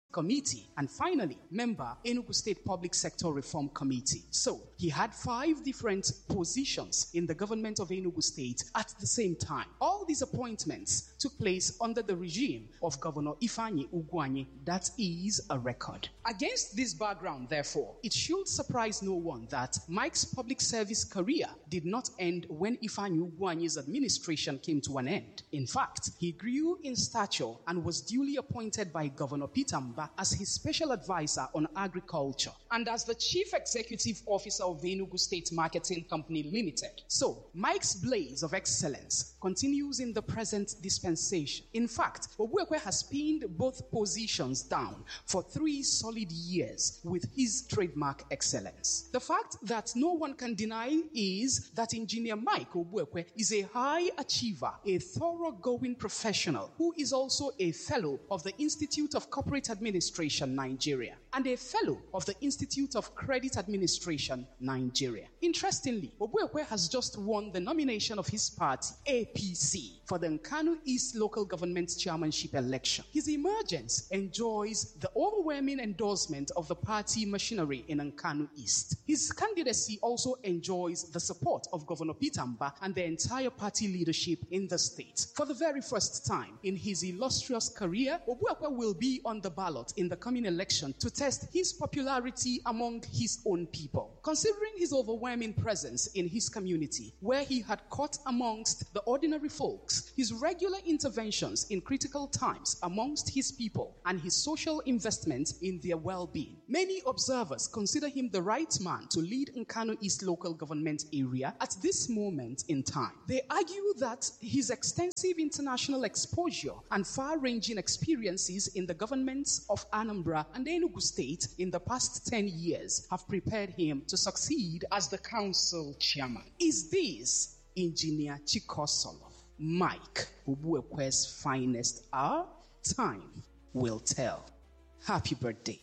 Committee, and finally, member Enugu State Public Sector Reform Committee. So, he had 5 different positions in the government of Enugu State at the same time. All these appointments took place under the regime of Governor Ifeanyi Ugwuanyi. That is a record. Against this background, therefore, it should surprise no one that Mike's public service career did not end when Ifeanyi Ugwuanyi's administration came to an end. In fact, he grew in stature and was duly appointed by Governor Peter Mba as his special advisor on agriculture and as the chief executive officer of the Enugu State Marketing Company Limited. So, Mike's blaze of excellence continues in the present dispensation. In fact, Ogbuekwe has pinned both positions down for 3 solid years with his trademark excellence. The fact that no one can deny is that Engineer Mike Ogbuekwe is a high achiever, a thoroughgoing professional who is also a fellow of the Institute of Corporate Administration, Nigeria, and a fellow of the Institute of Credit Administration, Nigeria. Interestingly, Ogbuekwe has just won the nomination of his party, APC, for the Nkanu East local government chairmanship election. His emergence enjoys the overwhelming endorsement of the party machinery in Nkanu East. His candidacy also enjoys the support of Governor Peter Mba and the entire party leadership in the state. For the very first time in his illustrious career, Ogbuekwe will be on the ballot in the coming election to test his popularity among his own people. Considering his overwhelming presence in his community, where he had caught amongst the ordinary folks, his regular interventions in critical times amongst his people, and his social investment in their well-being, many observers consider him the right man to lead Nkanu East local government area at this moment in time. They argue that his extensive international exposure and far-ranging experiences in the governments of Anambra and Enugu State in the past 10 years have prepared him to succeed as the council chairman. Is this Engineer Chikosolo, Mike Ogbuekwe's finest hour? Time will tell. Happy birthday.